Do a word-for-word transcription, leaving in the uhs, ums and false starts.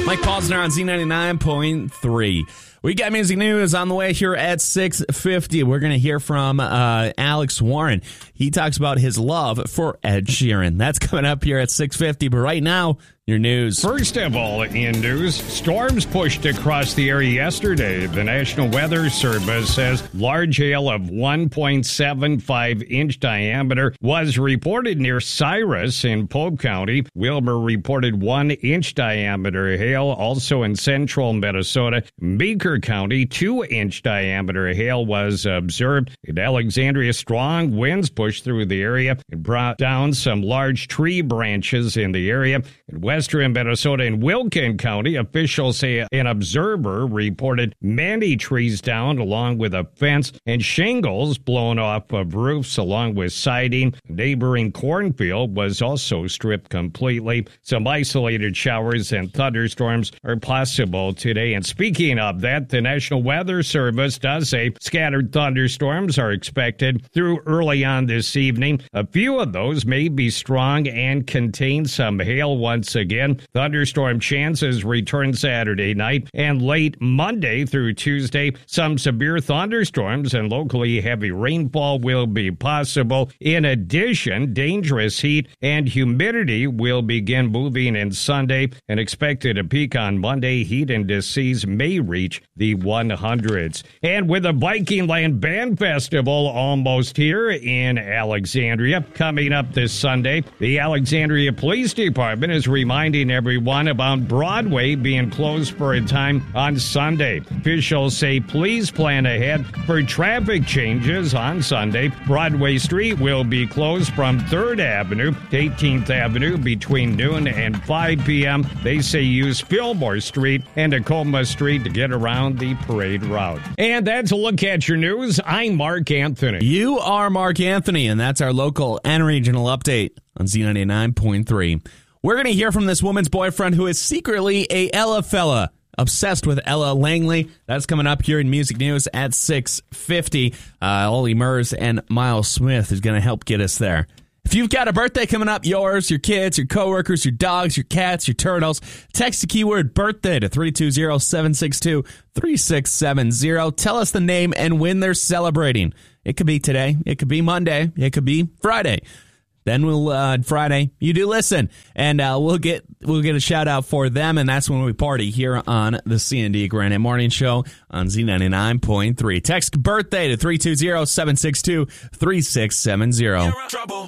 Mike Paulsner on Z ninety-nine point three. We got music news on the way here at six fifty. We're going to hear from uh, Alex Warren. He talks about his love for Ed Sheeran. That's coming up here at six fifty. But right now, your news. First of all, in news, storms pushed across the area yesterday. The National Weather Service says large hail of one point seven five inch diameter was reported near Cyrus in Pope County. Wilbur reported one inch diameter hail, also in central Minnesota. Meeker County, two inch diameter hail was observed. In Alexandria, strong winds pushed through the area and brought down some large tree branches in the area. In western Minnesota and Wilkin County, officials say an observer reported many trees down along with a fence and shingles blown off of roofs along with siding. A neighboring cornfield was also stripped completely. Some isolated showers and thunderstorms are possible today. And speaking of that, the National Weather Service does say scattered thunderstorms are expected through early on this evening. A few of those may be strong and contain some hail once again. Thunderstorm chances return Saturday night and late Monday through Tuesday. Some severe thunderstorms and locally heavy rainfall will be possible. In addition, dangerous heat and humidity will begin moving in Sunday and expected to peak on Monday. Heat indices may reach the one hundreds. And with the Viking Land Band Festival almost here in Alexandria coming up this Sunday, the Alexandria Police Department is reminding everyone about Broadway being closed for a time on Sunday. Officials say please plan ahead for traffic changes on Sunday. Broadway Street will be closed from third Avenue to eighteenth Avenue between noon and five p.m. They say use Fillmore Street and Tacoma Street to get around the parade route. And that's a look at your news. I'm Mark Anthony. You are Mark Anthony, and that's our local and regional update on Z ninety-nine point three. We're going to hear from this woman's boyfriend who is secretly a Ella fella, obsessed with Ella Langley. That's coming up here in Music News at six fifty. Uh, Ollie Murs and Miles Smith is going to help get us there. If you've got a birthday coming up, yours, your kids, your coworkers, your dogs, your cats, your turtles, text the keyword birthday to three two zero, seven six two, three six seven zero. Tell us the name and when they're celebrating. It could be today. It could be Monday. It could be Friday. Then we'll uh, Friday. You do listen, and uh, we'll get we'll get a shout out for them, and that's when we party here on the C and D Granite Morning Show on Z ninety-nine point three. Text birthday to three two zero, seven six two, three six seven zero.